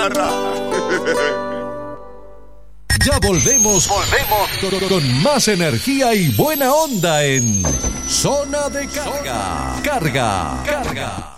barra. Ya volvemos con más energía y buena onda en Zona de Carga. Carga.